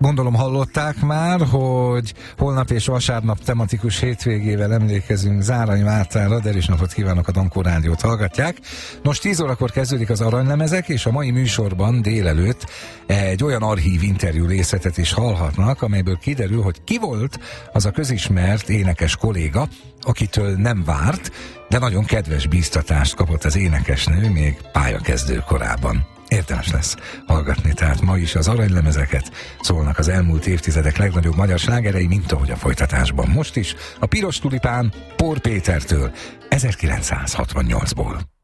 Gondolom hallották már, hogy holnap és vasárnap tematikus hétvégével emlékezünk Zárai Mártánra, de is napot kívánok, a Dankó Rádiót hallgatják. Nos, 10 órakor kezdődik az Aranylemezek, és a mai műsorban délelőtt egy olyan archív interjú részletet is hallhatnak, amelyből kiderül, hogy ki volt az a közismert énekes kolléga, akitől nem várt, de nagyon kedves bíztatást kapott az énekesnő még pályakezdő korában. Érdemes lesz hallgatni, tehát ma is az aranylemezeket, szólnak az elmúlt évtizedek legnagyobb magyar slágerei, mint ahogy a folytatásban most is. A Piros tulipán Pór Pétertől 1968-ból.